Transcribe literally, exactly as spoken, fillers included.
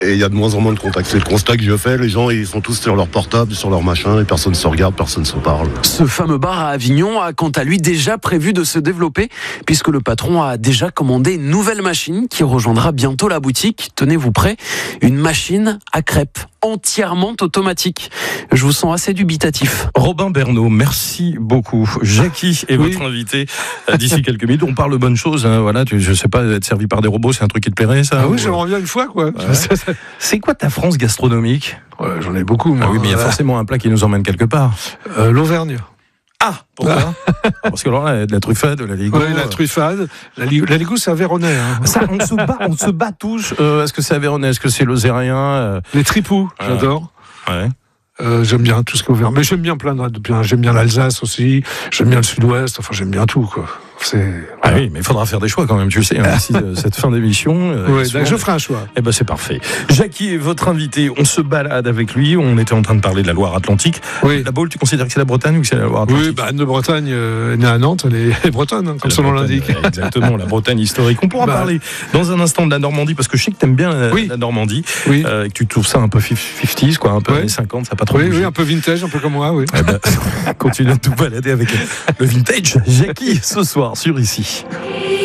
Et il y a de moins en moins de contacts. C'est le constat que je fais. Les gens, ils sont tous sur leur portable, sur leur machin, et personne ne se regarde, personne ne se parle. Ce fameux bar à Avignon a quant à lui déjà prévu de se développer, puisque le patron a déjà commandé une nouvelle machine qui rejoindra bientôt la boutique. Tenez-vous prêt, une machine à crêpes entièrement automatique. Je vous sens assez dubitatif. Robin Bernot, merci beaucoup. Jackie est Oui. votre invité euh, d'ici quelques minutes. On parle de bonnes choses. Hein, voilà, tu, je sais pas, être servi par des robots, c'est un truc qui te plairait, ça? Ah oui, ou... j'aimerais bien une fois, quoi. Ouais. C'est quoi ta France gastronomique? Ouais, j'en ai beaucoup, moi. Ah oui, mais il y a forcément un plat qui nous emmène quelque part. Euh, L'Auvergne. Ah, pourquoi? Parce que alors là, il y a de la truffade, de la ligo. Oui, la truffade. La, li- la ligo, c'est Aveyronais. Hein. Ça, on se bat, on se bat tous. Euh, est-ce que c'est Aveyronais? Est-ce que c'est Lozérien? euh... Les tripous, Ah. j'adore. Ouais. Euh, j'aime bien tout ce qui est ouvert. Mais j'aime bien plein de bien. J'aime bien l'Alsace aussi. J'aime bien le Sud-Ouest. Enfin, j'aime bien tout, quoi. C'est. Ah oui, mais il faudra faire des choix quand même, tu le sais. Hein, d'ici euh, cette fin d'émission. Euh, Ouais, souvent... je ferai un choix. Eh ben c'est parfait. Jackie est votre invité. On se balade avec lui. On était en train de parler de la Loire-Atlantique. Oui. La Baule, tu considères que c'est la Bretagne ou que c'est la Loire-Atlantique? Oui, bah, Anne de Bretagne, euh, née à Nantes, elle est, elle est bretonne, hein, comme La son nom Bretagne, l'indique. euh, Exactement, la Bretagne historique. On pourra Bah. parler dans un instant de la Normandie, parce que je sais que t'aimes bien la, Oui. la Normandie, Oui. euh, et que tu trouves ça un peu cinquante, quoi, un peu Ouais. années cinquante, ça n'a pas trop Oui, bougé. oui, un peu vintage, un peu comme moi, oui. Eh ben, continue de tout balader avec le vintage. Jackie, ce soir, sur Ici.